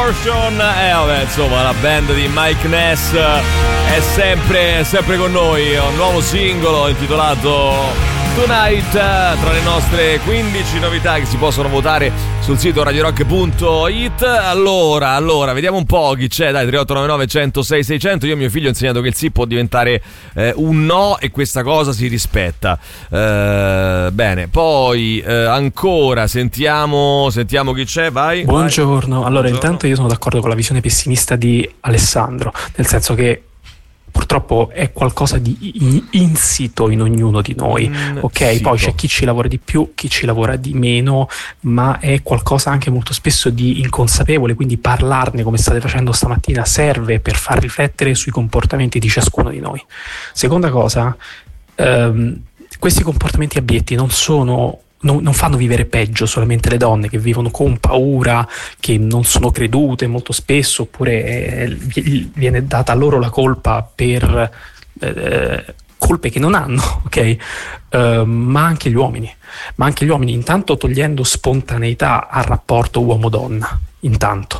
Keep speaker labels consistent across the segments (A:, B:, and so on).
A: Distortion. Vabbè, insomma, la band di Mike Ness è sempre con noi. È un nuovo singolo intitolato Tonight, tra le nostre 15 novità che si possono votare sul sito radiorock.it. Allora, vediamo un po' chi c'è. Dai, 3899 106 600. Io a mio figlio ho insegnato che il sì può diventare un no, e questa cosa si rispetta. Bene, poi ancora sentiamo chi c'è. Vai.
B: Buongiorno. Allora,
A: Buongiorno.
B: intanto io sono d'accordo con la visione pessimista di Alessandro, nel senso che purtroppo è qualcosa di insito in ognuno di noi, ok?
A: Sì,
B: Poi c'è chi ci lavora di più, chi ci lavora di meno, ma è qualcosa anche molto spesso di inconsapevole, quindi parlarne come state facendo stamattina serve per far riflettere sui comportamenti di ciascuno di noi. Seconda cosa, questi comportamenti abietti non fanno vivere peggio solamente le donne che vivono con paura, che non sono credute molto spesso, oppure viene data loro la colpa per colpe che non hanno, ok? Ma anche gli uomini, intanto togliendo spontaneità al rapporto uomo-donna, intanto,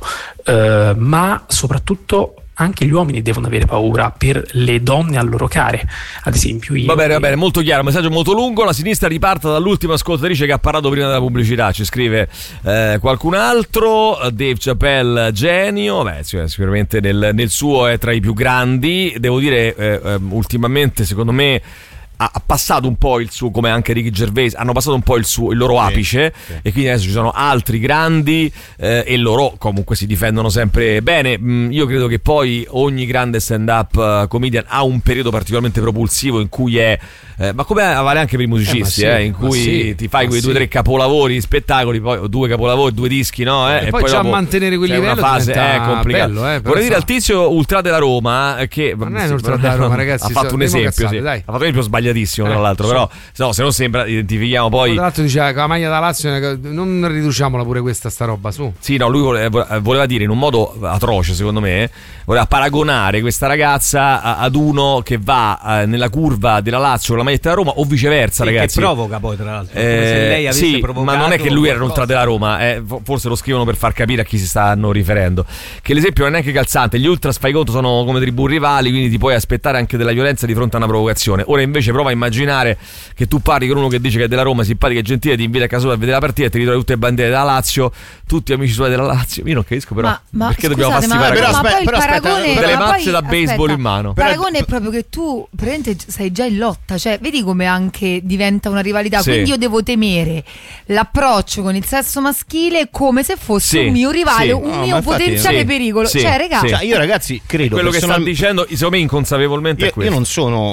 B: ma soprattutto anche gli uomini devono avere paura per le donne a loro care. Ad esempio io...
A: Va bene, molto chiaro, messaggio molto lungo. La sinistra riparta dall'ultima ascoltatrice che ha parlato prima della pubblicità, ci scrive qualcun altro. Dave Chappelle, genio. Beh, sicuramente nel suo è tra i più grandi. Devo dire, ultimamente secondo me ha passato un po' il suo, come anche Ricky Gervais, hanno passato un po' il loro apice, e quindi adesso ci sono altri grandi, e loro comunque si difendono sempre bene. Io credo che poi ogni grande stand-up comedian ha un periodo particolarmente propulsivo in cui è ma come vale anche per i musicisti, in cui ti fai quei 2 o 3 capolavori, spettacoli, poi 2 capolavori, 2 dischi, no?
C: E poi già mantenere quel livello
A: una fase
C: è
A: complicata. Vorrei dire al tizio Ultra della Roma che
C: non è Ultra della Roma, ragazzi,
A: ha fatto un esempio,
C: dai.
A: Ha fatto un esempio sbagliatissimo, tra l'altro, però no, se non sembra, identifichiamo poi.
C: Tra l'altro diceva che la maglia da Lazio, non riduciamola pure questa sta roba, su.
A: Sì, no, lui voleva dire in un modo atroce, secondo me, voleva paragonare questa ragazza ad uno che va nella curva della Lazio con la maglietta della Roma, o viceversa, ragazzi.
D: Che provoca poi, tra l'altro, come se lei avesse provocato.
A: Ma non è che lui era un Ultra della Roma, forse lo scrivono per far capire a chi si stanno riferendo. Che l'esempio non è neanche calzante. Gli ultras, fai conto, sono come tribù rivali, quindi ti puoi aspettare anche della violenza di fronte a una provocazione. Ora invece prova a immaginare che tu parli con uno che dice che è della Roma, simpatica e gentile, ti invita a casa sua a vedere la partita e ti ritrovi tutte le bandiere della Lazio, tutti amici suoi della Lazio. Io non capisco però
E: ma
A: perché
E: scusate,
A: dobbiamo farsi paragoni.
E: Ma poi il paragone,
A: delle mazze da baseball in mano.
E: Il paragone è proprio che tu praticamente sei già in lotta, cioè vedi come anche diventa una rivalità, quindi io devo temere l'approccio con il sesso maschile come se fosse un mio rivale, un mio potenziale pericolo. Cioè, ragazzi,
D: cioè, io ragazzi credo
A: quello che sta dicendo, secondo me inconsapevolmente è questo.
D: Io non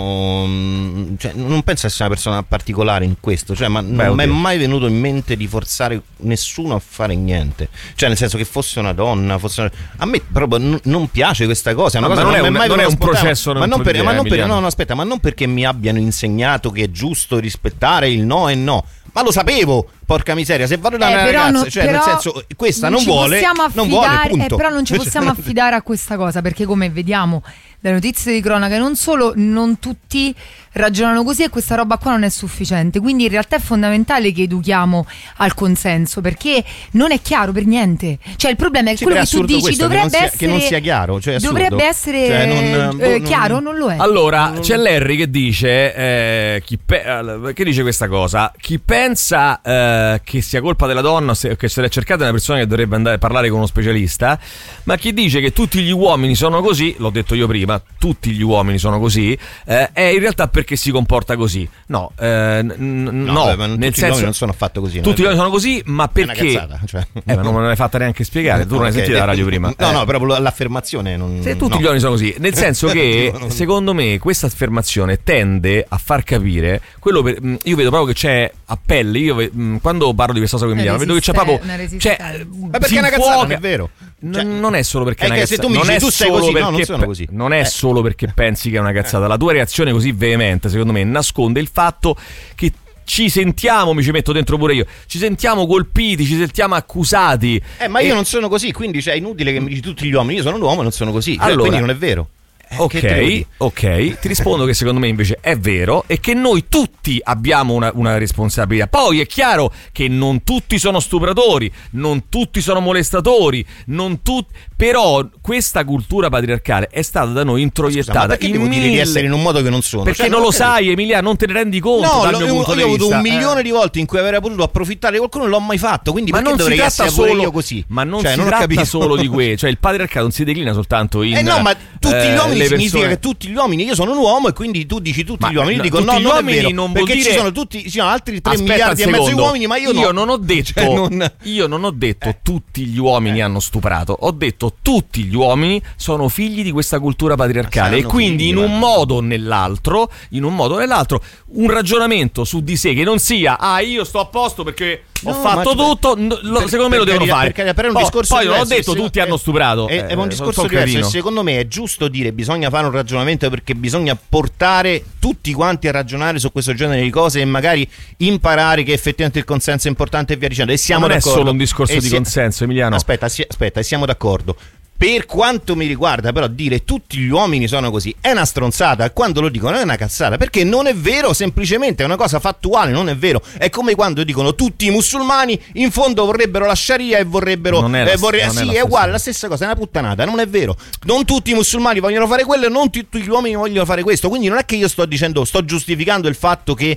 D: sono, cioè, non penso essere una persona particolare in questo, cioè, ma non mi è mai venuto in mente di forzare nessuno a fare niente, cioè nel senso che fosse una donna, a me proprio non piace questa cosa,
A: non è un processo,
D: ma non perché mi abbiano insegnato che è giusto rispettare il no e no, ma lo sapevo, porca miseria, se vado da una ragazza, cioè nel senso, questa non vuole, punto.
E: Però non ci possiamo affidare a questa cosa, perché come vediamo dalle notizie di cronaca, non solo non tutti ragionano così, e questa roba qua non è sufficiente, quindi in realtà è fondamentale che educhiamo al consenso, perché non è chiaro per niente, cioè il problema è quello che tu dici, dovrebbe essere
D: che non sia chiaro, cioè
E: dovrebbe essere chiaro, non lo è.
A: Allora c'è Larry che dice che dice questa cosa: chi pensa che sia colpa della donna, che se l'è cercata una persona che dovrebbe andare a parlare con uno specialista, ma chi dice che tutti gli uomini sono così, l'ho detto io prima, tutti gli uomini sono così, è in realtà perché si comporta così. No, nel senso,
D: non sono affatto così.
A: Tutti gli uomini sono così, ma perché?
D: È una cazzata, cioè.
A: Ma non me l'hai fatta neanche spiegare. Tu non hai sentito la radio prima?
D: No, proprio l'affermazione.
A: Se tutti gli uomini sono così, nel senso che secondo me questa affermazione tende a far capire quello. Io vedo proprio che c'è a pelle. Io quando parlo di questa cosa con Emiliano, vedo che c'è proprio.
D: Ma perché è una cazzata, non è vero?
A: Non è solo perché è una cazzata.
D: Se tu mi dici tu sei così, no, non sono così.
A: Non è solo perché pensi che è una cazzata. La tua reazione così veemente, secondo me, nasconde il fatto che ci sentiamo, mi ci metto dentro pure io, ci sentiamo colpiti, ci sentiamo accusati.
D: Ma io non sono così, quindi è inutile che mi dici tutti gli uomini, io sono un uomo e non sono così, allora, quindi non è vero.
A: Ok, ti rispondo che secondo me invece è vero e che noi tutti abbiamo una responsabilità. Poi è chiaro che non tutti sono stupratori, non tutti sono molestatori, però questa cultura patriarcale è stata da noi introiettata.
D: Ma perché devo dire di essere in un modo che non sono?
A: Perché non lo sai, Emilia, non te ne rendi conto.
D: No,
A: dal mio punto
D: io ho avuto
A: vista.
D: 1 milione di volte in cui avrei potuto approfittare di qualcuno, non l'ho mai fatto. Quindi
A: ma
D: perché
A: non
D: dovrei
A: si
D: essere
A: tratta
D: pure
A: solo
D: io così?
A: Ma non
D: cioè,
A: si
D: non
A: tratta
D: ho capito.
A: solo di questo, cioè il patriarcato non si declina soltanto in
D: no, ma tutti gli uomini significa
A: persone...
D: che tutti gli uomini, io sono un uomo e quindi tu dici tutti gli uomini, io dico
A: tutti
D: no,
A: gli
D: non è
A: uomini
D: vero,
A: non vuol
D: perché
A: dire...
D: ci sono altri 3
A: Aspetta
D: miliardi e mezzo di uomini, ma io
A: non ho detto io non ho detto tutti gli uomini hanno stuprato, ho detto tutti gli uomini sono figli di questa cultura patriarcale e quindi in un modo o nell'altro un ragionamento su di sé che non sia io sto a posto perché ho fatto tutto, secondo me lo devono fare.
D: Però è un discorso
A: poi non ho
D: diverso,
A: detto tutti hanno stuprato.
D: È un discorso diverso e secondo me è giusto dire bisogna fare un ragionamento perché bisogna portare tutti quanti a ragionare su questo genere di cose e magari imparare che effettivamente il consenso è importante e via dicendo. E siamo
A: non
D: d'accordo.
A: È solo un discorso di consenso, Emiliano.
D: Aspetta, e siamo d'accordo. Per quanto mi riguarda, però, dire tutti gli uomini sono così è una stronzata. Quando lo dicono è una cazzata, perché non è vero, semplicemente è una cosa fattuale, non è vero. È come quando dicono tutti i musulmani in fondo vorrebbero la Sharia e vorrebbero è uguale, la stessa cosa, è una puttanata, non è vero. Non tutti i musulmani vogliono fare quello e non tutti gli uomini vogliono fare questo. Quindi non è che io sto giustificando il fatto che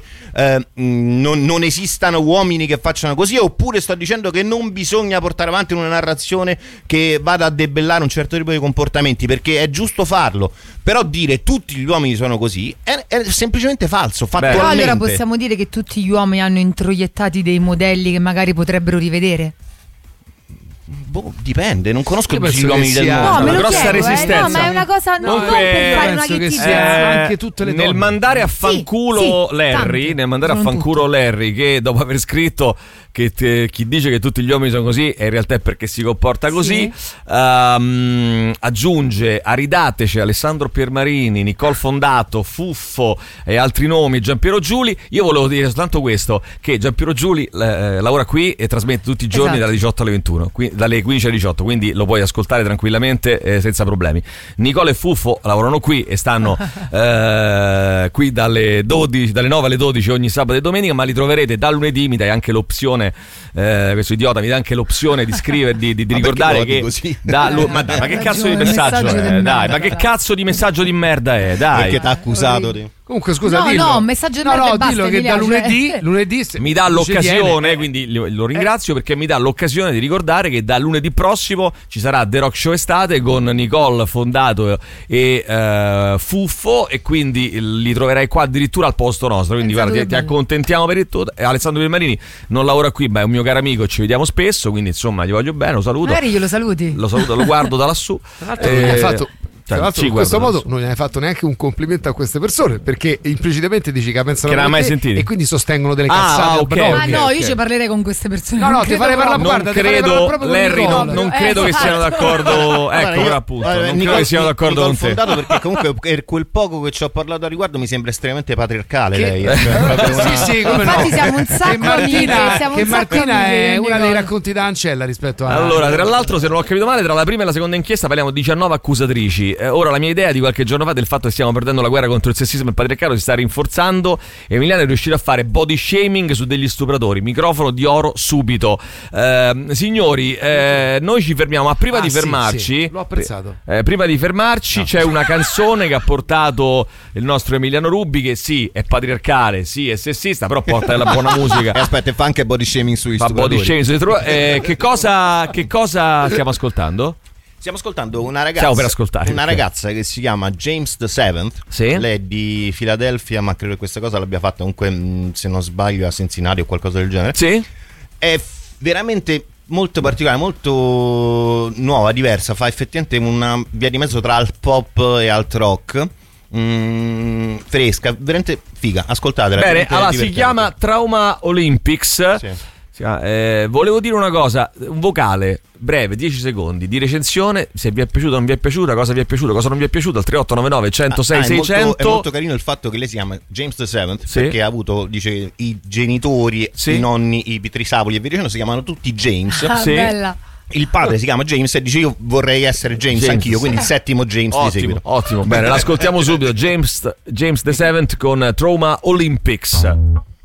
D: non esistano uomini che facciano così, oppure sto dicendo che non bisogna portare avanti una narrazione che vada a debellare un certo tipo di comportamenti, perché è giusto farlo, però dire tutti gli uomini sono così è semplicemente falso, fattualmente.
E: Però allora possiamo dire che tutti gli uomini hanno introiettati dei modelli che magari potrebbero rivedere?
D: Dipende, non conosco tutti gli uomini del mondo.
E: No, me lo
A: grossa
E: chiedo,
A: resistenza.
E: no, ma è una cosa non per fare una
C: sia anche tutte le donne.
A: Nel mandare a fanculo Larry, che dopo aver scritto che chi dice che tutti gli uomini sono così e in realtà è perché si comporta così, aggiunge aridateci Alessandro Piermarini, Nicole Fondato, Fuffo e altri nomi, Giampiero Giuli. Io volevo dire soltanto questo, che Giampiero Giuli lavora qui e trasmette tutti i giorni dalle 18 alle 21, dalle 15 alle 18, quindi lo puoi ascoltare tranquillamente senza problemi. Nicole e Fuffo lavorano qui e stanno qui dalle 9 alle 12 ogni sabato e domenica, ma li troverete da lunedì. Mi dai anche l'opzione, questo idiota mi dà anche l'opzione di scrivere, di ricordare che ma che cazzo di messaggio è? Dai, ma che cazzo di messaggio di merda è? Dai,
D: perché t'ha accusato di...
C: Comunque scusa,
E: un messaggio di merda e basta,
C: dillo che da lunedì
A: mi dà l'occasione, quindi lo ringrazio perché mi dà l'occasione di ricordare che da lunedì prossimo ci sarà The Rock Show Estate con Nicole Fondato e Fuffo, e quindi li troverai qua addirittura al posto nostro, quindi guarda, ti accontentiamo per il tutto. Alessandro Piermarini non lavora qui, ma è un mio caro amico e ci vediamo spesso, quindi insomma gli voglio bene, lo saluto.
E: Magari glielo saluti.
A: Lo saluto, lo guardo da lassù.
C: Tra l'altro in questo modo non gli hai fatto neanche un complimento a queste persone, perché implicitamente dici che pensano
A: che non
C: mai
A: sentito
C: e quindi sostengono delle cazzate.
A: Okay.
E: Io ci parlerei con queste persone.
C: No, ti farei parlare, guarda,
A: Larry, non credo che siano d'accordo. Ecco, però appunto, non credo che siano d'accordo con te.
D: Perché comunque per quel poco che ci ho parlato a riguardo mi sembra estremamente patriarcale lei.
C: Sì, come
E: infatti siamo un sacco
C: che Martina è una dei racconti da Ancella rispetto a...
A: Allora, tra l'altro, se non ho capito male, tra la prima e la seconda inchiesta parliamo di 19 accusatrici. Ora la mia idea di qualche giorno fa del fatto che stiamo perdendo la guerra contro il sessismo e il patriarcato si sta rinforzando. Emiliano è riuscito a fare body shaming su degli stupratori. Microfono di oro subito. Signori, noi ci fermiamo, ma prima di fermarci,
C: sì, l'ho apprezzato.
A: Prima di fermarci c'è una canzone che ha portato il nostro Emiliano Rubi, che sì è patriarcale, sì è sessista, però porta della buona musica.
D: Aspetta, fa anche body shaming sui stupratori.
A: Body shaming che cosa stiamo ascoltando?
D: Stiamo ascoltando una ragazza che si chiama James the Seventh.
A: Sì?
D: Lei è di Filadelfia, ma credo che questa cosa l'abbia fatta comunque, se non sbaglio, a Cincinnati o qualcosa del genere.
A: Sì?
D: È veramente molto particolare, molto nuova, diversa. Fa effettivamente una via di mezzo tra alt pop e alt rock. Fresca, veramente figa. Ascoltatela.
A: Bene, allora si chiama Trauma Olympics.
D: Sì.
A: Volevo dire una cosa, un vocale breve, 10 secondi di recensione, se vi è piaciuto o non vi è piaciuta, cosa vi è piaciuto, cosa non vi è piaciuto, al 3899 106 600.
D: È molto carino il fatto che lei si chiama James the Seventh, perché ha avuto, dice, i genitori, i nonni, i pitrisavoli e via dicendo si chiamano tutti James.
E: Bella.
D: Il padre si chiama James e dice: io vorrei essere James anch'io, quindi il settimo James di seguito.
A: Ottimo, bene, l'ascoltiamo subito. James the Seventh con Trauma Olympics.